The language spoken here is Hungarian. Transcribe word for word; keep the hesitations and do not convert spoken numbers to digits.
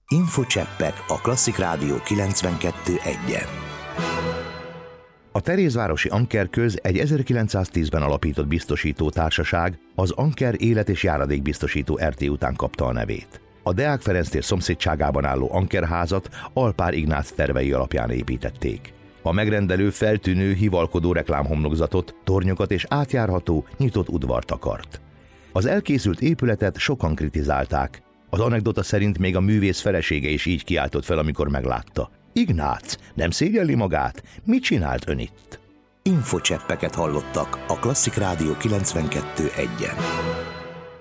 Infocseppek a Klasszik Rádió kilencvenkettő egyen. A Terézvárosi Anker-köz egy ezerkilencszáztízben alapított biztosító társaság, az Anker élet- és járadékbiztosító er té után kapta a nevét. A Deák Ferenc tér szomszédságában álló Ankerházat Alpár Ignác tervei alapján építették. A megrendelő feltűnő, hivalkodó reklámhomlokzatot, tornyokat és átjárható, nyitott udvart akart. Az elkészült épületet sokan kritizálták. Az anekdota szerint még a művész felesége is így kiáltott fel, amikor meglátta. Ignác, nem szégyelli magát? Mit csinált ön itt? Infocseppeket hallottak a Klasszik Rádió kilencvenkettő egyen.